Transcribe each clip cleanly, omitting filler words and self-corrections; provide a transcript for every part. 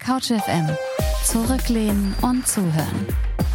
Couch FM. Zurücklehnen und zuhören.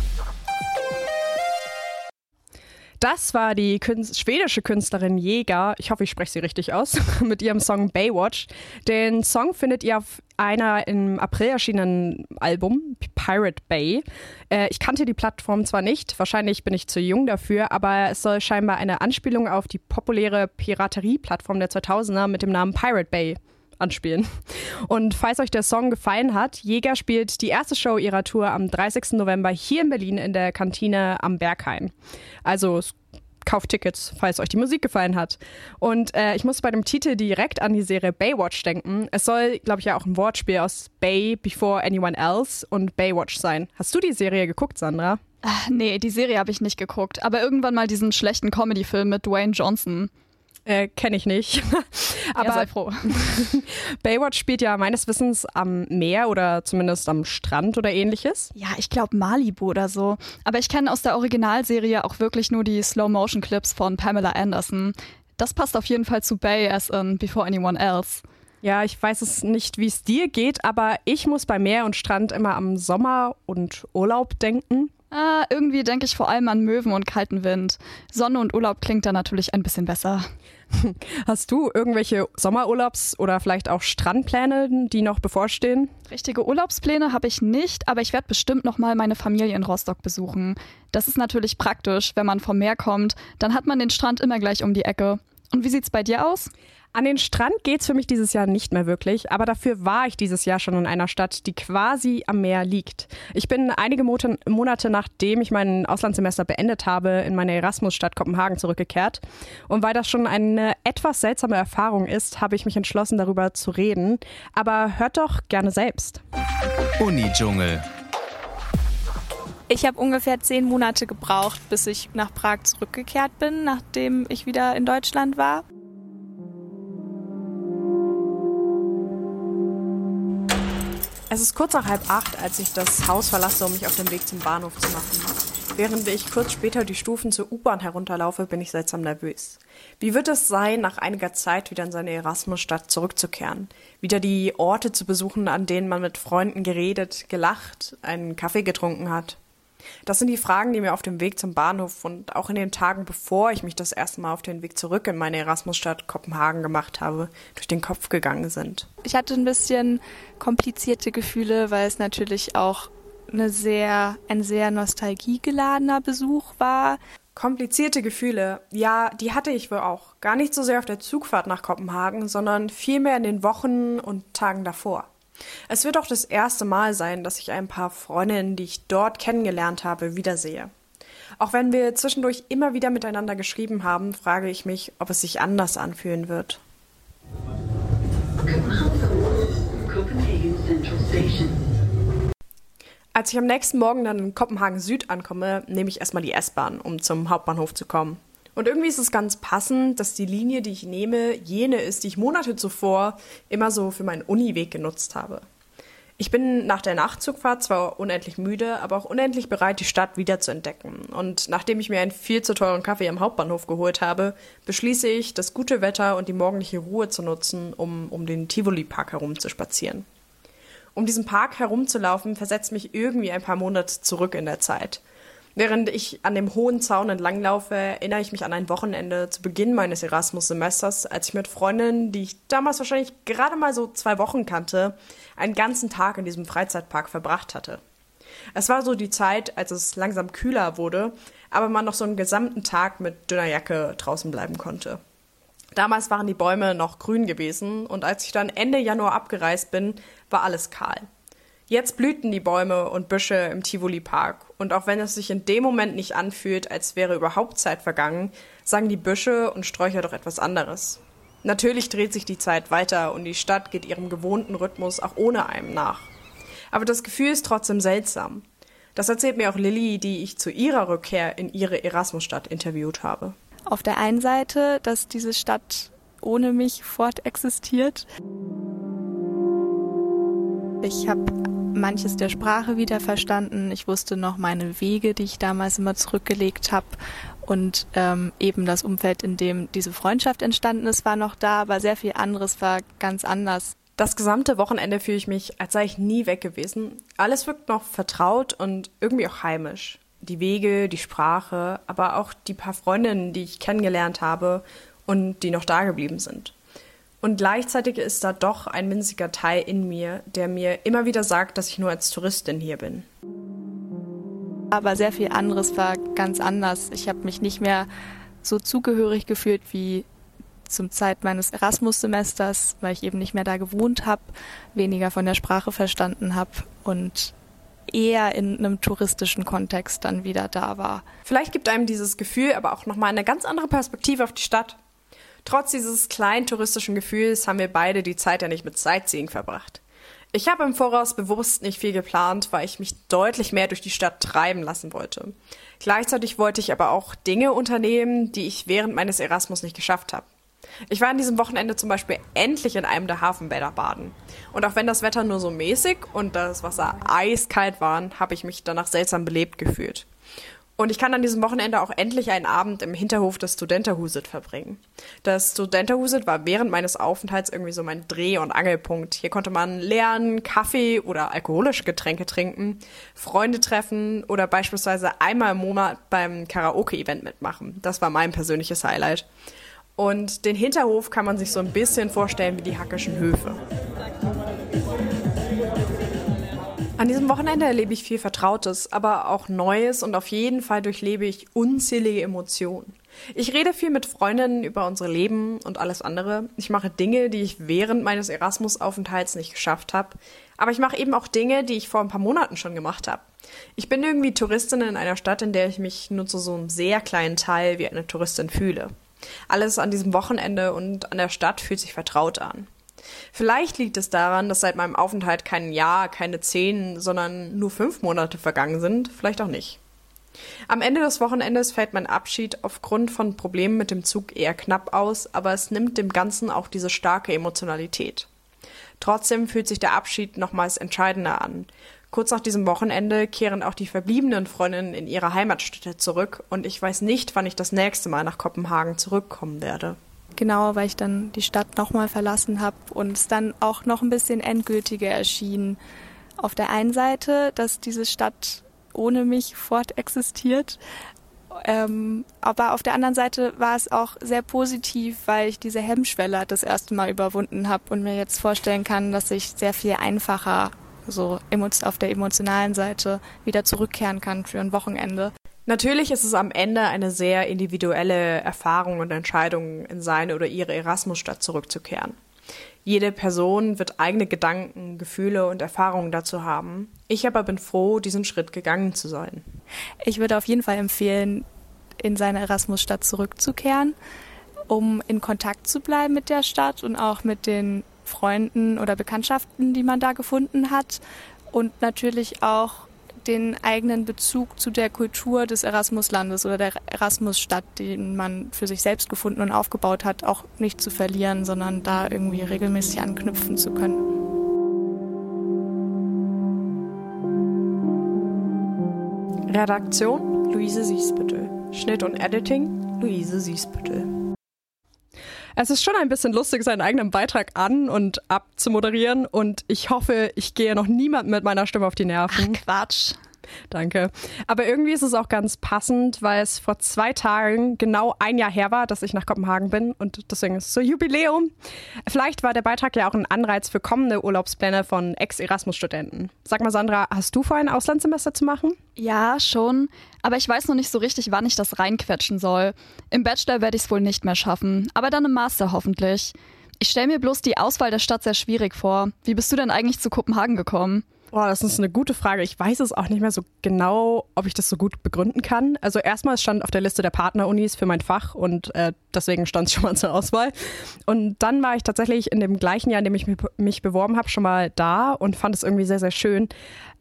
Das war die schwedische Künstlerin Jäger, ich hoffe, ich spreche sie richtig aus, mit ihrem Song Baywatch. Den Song findet ihr auf einer im April erschienenen Album, Pirate Bay. Ich kannte die Plattform zwar nicht, wahrscheinlich bin ich zu jung dafür, aber es soll scheinbar eine Anspielung auf die populäre Piraterie-Plattform der 2000er mit dem Namen Pirate Bay anspielen. Und falls euch der Song gefallen hat, Jäger spielt die erste Show ihrer Tour am 30. November hier in Berlin in der Kantine am Berghain. Also kauft Tickets, falls euch die Musik gefallen hat. Und ich muss bei dem Titel direkt an die Serie Baywatch denken. Es soll, glaube ich, ja auch ein Wortspiel aus Bay, Before Anyone Else und Baywatch sein. Hast du die Serie geguckt, Sandra? Nee, die Serie habe ich nicht geguckt. Aber irgendwann mal diesen schlechten Comedy-Film mit Dwayne Johnson. Kenne ich nicht. Aber ja, sei froh. Baywatch spielt ja meines Wissens am Meer oder zumindest am Strand oder ähnliches. Ja, ich glaube Malibu oder so. Aber ich kenne aus der Originalserie auch wirklich nur die Slow-Motion-Clips von Pamela Anderson. Das passt auf jeden Fall zu Bay as in Before Anyone Else. Ja, ich weiß es nicht, wie es dir geht, aber ich muss bei Meer und Strand immer am Sommer und Urlaub denken. Irgendwie denke ich vor allem an Möwen und kalten Wind. Sonne und Urlaub klingt da natürlich ein bisschen besser. Hast du irgendwelche Sommerurlaubs- oder vielleicht auch Strandpläne, die noch bevorstehen? Richtige Urlaubspläne habe ich nicht, aber ich werde bestimmt noch mal meine Familie in Rostock besuchen. Das ist natürlich praktisch, wenn man vom Meer kommt, dann hat man den Strand immer gleich um die Ecke. Und wie sieht's bei dir aus? An den Strand geht's für mich dieses Jahr nicht mehr wirklich, aber dafür war ich dieses Jahr schon in einer Stadt, die quasi am Meer liegt. Ich bin einige Monate nachdem ich mein Auslandssemester beendet habe, in meine Erasmus-Stadt Kopenhagen zurückgekehrt. Und weil das schon eine etwas seltsame Erfahrung ist, habe ich mich entschlossen, darüber zu reden. Aber hört doch gerne selbst. Uni-Dschungel. Ich habe ungefähr 10 Monate gebraucht, bis ich nach Prag zurückgekehrt bin, nachdem ich wieder in Deutschland war. Es ist kurz nach 7:30, als ich das Haus verlasse, um mich auf den Weg zum Bahnhof zu machen. Während ich kurz später die Stufen zur U-Bahn herunterlaufe, bin ich seltsam nervös. Wie wird es sein, nach einiger Zeit wieder in seine Erasmus-Stadt zurückzukehren? Wieder die Orte zu besuchen, an denen man mit Freunden geredet, gelacht, einen Kaffee getrunken hat? Das sind die Fragen, die mir auf dem Weg zum Bahnhof und auch in den Tagen, bevor ich mich das erste Mal auf den Weg zurück in meine Erasmus-Stadt Kopenhagen gemacht habe, durch den Kopf gegangen sind. Ich hatte ein bisschen komplizierte Gefühle, weil es natürlich auch ein sehr nostalgiegeladener Besuch war. Komplizierte Gefühle, ja, die hatte ich wohl auch. Gar nicht so sehr auf der Zugfahrt nach Kopenhagen, sondern vielmehr in den Wochen und Tagen davor. Es wird auch das erste Mal sein, dass ich ein paar Freundinnen, die ich dort kennengelernt habe, wiedersehe. Auch wenn wir zwischendurch immer wieder miteinander geschrieben haben, frage ich mich, ob es sich anders anfühlen wird. Als ich am nächsten Morgen dann in Kopenhagen Süd ankomme, nehme ich erstmal die S-Bahn, um zum Hauptbahnhof zu kommen. Und irgendwie ist es ganz passend, dass die Linie, die ich nehme, jene ist, die ich Monate zuvor immer so für meinen Uniweg genutzt habe. Ich bin nach der Nachtzugfahrt zwar unendlich müde, aber auch unendlich bereit, die Stadt wieder zu entdecken. Und nachdem ich mir einen viel zu teuren Kaffee am Hauptbahnhof geholt habe, beschließe ich, das gute Wetter und die morgendliche Ruhe zu nutzen, um den Tivoli-Park herumzuspazieren. Um diesen Park herumzulaufen, versetzt mich irgendwie ein paar Monate zurück in der Zeit. Während ich an dem hohen Zaun entlanglaufe, erinnere ich mich an ein Wochenende zu Beginn meines Erasmus-Semesters, als ich mit Freundinnen, die ich damals wahrscheinlich gerade mal so 2 Wochen kannte, einen ganzen Tag in diesem Freizeitpark verbracht hatte. Es war so die Zeit, als es langsam kühler wurde, aber man noch so einen gesamten Tag mit dünner Jacke draußen bleiben konnte. Damals waren die Bäume noch grün gewesen und als ich dann Ende Januar abgereist bin, war alles kahl. Jetzt blühten die Bäume und Büsche im Tivoli-Park und auch wenn es sich in dem Moment nicht anfühlt, als wäre überhaupt Zeit vergangen, sagen die Büsche und Sträucher doch etwas anderes. Natürlich dreht sich die Zeit weiter und die Stadt geht ihrem gewohnten Rhythmus auch ohne einem nach. Aber das Gefühl ist trotzdem seltsam. Das erzählt mir auch Lilly, die ich zu ihrer Rückkehr in ihre Erasmus-Stadt interviewt habe. Auf der einen Seite, dass diese Stadt ohne mich fortexistiert. Ich habe manches der Sprache wieder verstanden. Ich wusste noch meine Wege, die ich damals immer zurückgelegt habe. Und eben das Umfeld, in dem diese Freundschaft entstanden ist, war noch da, aber sehr viel anderes war ganz anders. Das gesamte Wochenende fühle ich mich, als sei ich nie weg gewesen. Alles wirkt noch vertraut und irgendwie auch heimisch. Die Wege, die Sprache, aber auch die paar Freundinnen, die ich kennengelernt habe und die noch da geblieben sind. Und gleichzeitig ist da doch ein winziger Teil in mir, der mir immer wieder sagt, dass ich nur als Touristin hier bin. Aber sehr viel anderes war ganz anders. Ich habe mich nicht mehr so zugehörig gefühlt wie zum Zeit meines Erasmus-Semesters, weil ich eben nicht mehr da gewohnt habe, weniger von der Sprache verstanden habe und eher in einem touristischen Kontext dann wieder da war. Vielleicht gibt einem dieses Gefühl aber auch nochmal eine ganz andere Perspektive auf die Stadt. Trotz dieses kleinen touristischen Gefühls haben wir beide die Zeit ja nicht mit Sightseeing verbracht. Ich habe im Voraus bewusst nicht viel geplant, weil ich mich deutlich mehr durch die Stadt treiben lassen wollte. Gleichzeitig wollte ich aber auch Dinge unternehmen, die ich während meines Erasmus nicht geschafft habe. Ich war an diesem Wochenende zum Beispiel endlich in einem der Hafenbäder baden. Und auch wenn das Wetter nur so mäßig und das Wasser eiskalt war, habe ich mich danach seltsam belebt gefühlt. Und ich kann an diesem Wochenende auch endlich einen Abend im Hinterhof des Studenterhuset verbringen. Das Studenterhuset war während meines Aufenthalts irgendwie so mein Dreh- und Angelpunkt. Hier konnte man lernen, Kaffee oder alkoholische Getränke trinken, Freunde treffen oder beispielsweise einmal im Monat beim Karaoke-Event mitmachen. Das war mein persönliches Highlight. Und den Hinterhof kann man sich so ein bisschen vorstellen wie die Hackischen Höfe. An diesem Wochenende erlebe ich viel Vertrautes, aber auch Neues und auf jeden Fall durchlebe ich unzählige Emotionen. Ich rede viel mit Freundinnen über unsere Leben und alles andere. Ich mache Dinge, die ich während meines Erasmus-Aufenthalts nicht geschafft habe. Aber ich mache eben auch Dinge, die ich vor ein paar Monaten schon gemacht habe. Ich bin irgendwie Touristin in einer Stadt, in der ich mich nur zu so einem sehr kleinen Teil wie eine Touristin fühle. Alles an diesem Wochenende und an der Stadt fühlt sich vertraut an. Vielleicht liegt es daran, dass seit meinem Aufenthalt kein Jahr, keine 10, sondern nur 5 Monate vergangen sind, vielleicht auch nicht. Am Ende des Wochenendes fällt mein Abschied aufgrund von Problemen mit dem Zug eher knapp aus, aber es nimmt dem Ganzen auch diese starke Emotionalität. Trotzdem fühlt sich der Abschied nochmals entscheidender an. Kurz nach diesem Wochenende kehren auch die verbliebenen Freundinnen in ihre Heimatstädte zurück und ich weiß nicht, wann ich das nächste Mal nach Kopenhagen zurückkommen werde. Genau, weil ich dann die Stadt nochmal verlassen habe und es dann auch noch ein bisschen endgültiger erschien. Auf der einen Seite, dass diese Stadt ohne mich fortexistiert, aber auf der anderen Seite war es auch sehr positiv, weil ich diese Hemmschwelle das erste Mal überwunden habe und mir jetzt vorstellen kann, dass ich sehr viel einfacher so auf der emotionalen Seite wieder zurückkehren kann für ein Wochenende. Natürlich ist es am Ende eine sehr individuelle Erfahrung und Entscheidung, in seine oder ihre Erasmus-Stadt zurückzukehren. Jede Person wird eigene Gedanken, Gefühle und Erfahrungen dazu haben. Ich aber bin froh, diesen Schritt gegangen zu sein. Ich würde auf jeden Fall empfehlen, in seine Erasmus-Stadt zurückzukehren, um in Kontakt zu bleiben mit der Stadt und auch mit den Freunden oder Bekanntschaften, die man da gefunden hat und natürlich auch den eigenen Bezug zu der Kultur des Erasmuslandes oder der Erasmusstadt, den man für sich selbst gefunden und aufgebaut hat, auch nicht zu verlieren, sondern da irgendwie regelmäßig anknüpfen zu können. Redaktion Luise Siesbüttel. Schnitt und Editing Luise Siesbüttel. Es ist schon ein bisschen lustig, seinen eigenen Beitrag an- und abzumoderieren und ich hoffe, ich gehe noch niemandem mit meiner Stimme auf die Nerven. Ach, Quatsch. Danke. Aber irgendwie ist es auch ganz passend, weil es vor 2 Tagen genau 1 Jahr her war, dass ich nach Kopenhagen bin und deswegen ist es so Jubiläum. Vielleicht war der Beitrag ja auch ein Anreiz für kommende Urlaubspläne von Ex-Erasmus-Studenten. Sag mal, Sandra, hast du vor, ein Auslandssemester zu machen? Ja, schon. Aber ich weiß noch nicht so richtig, wann ich das reinquetschen soll. Im Bachelor werde ich es wohl nicht mehr schaffen, aber dann im Master hoffentlich. Ich stelle mir bloß die Auswahl der Stadt sehr schwierig vor. Wie bist du denn eigentlich zu Kopenhagen gekommen? Boah, das ist eine gute Frage. Ich weiß es auch nicht mehr so genau, ob ich das so gut begründen kann. Also erstmal, es stand auf der Liste der Partnerunis für mein Fach und deswegen stand es schon mal zur Auswahl. Und dann war ich tatsächlich in dem gleichen Jahr, in dem ich mich beworben habe, schon mal da und fand es irgendwie sehr, sehr schön.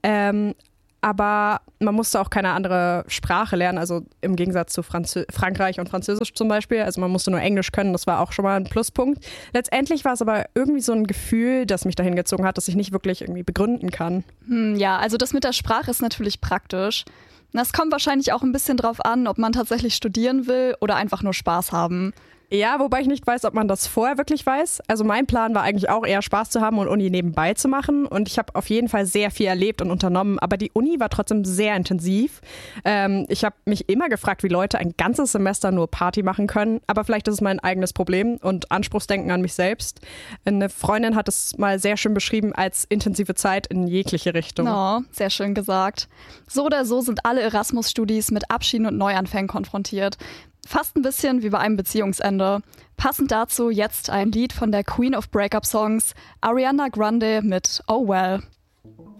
Aber man musste auch keine andere Sprache lernen, also im Gegensatz zu Frankreich und Französisch zum Beispiel. Also man musste nur Englisch können, das war auch schon mal ein Pluspunkt. Letztendlich war es aber irgendwie so ein Gefühl, das mich dahin gezogen hat, das ich nicht wirklich irgendwie begründen kann. Ja, also das mit der Sprache ist natürlich praktisch. Das kommt wahrscheinlich auch ein bisschen drauf an, ob man tatsächlich studieren will oder einfach nur Spaß haben. Ja, wobei ich nicht weiß, ob man das vorher wirklich weiß. Also mein Plan war eigentlich auch eher Spaß zu haben und Uni nebenbei zu machen. Und ich habe auf jeden Fall sehr viel erlebt und unternommen. Aber die Uni war trotzdem sehr intensiv. Ich habe mich immer gefragt, wie Leute ein ganzes Semester nur Party machen können. Aber vielleicht ist es mein eigenes Problem und Anspruchsdenken an mich selbst. Eine Freundin hat es mal sehr schön beschrieben als intensive Zeit in jegliche Richtung. Oh, sehr schön gesagt. So oder so sind alle Erasmus-Studis mit Abschieden und Neuanfängen konfrontiert. Fast ein bisschen wie bei einem Beziehungsende. Passend dazu jetzt ein Lied von der Queen of Breakup Songs, Ariana Grande mit Oh Well.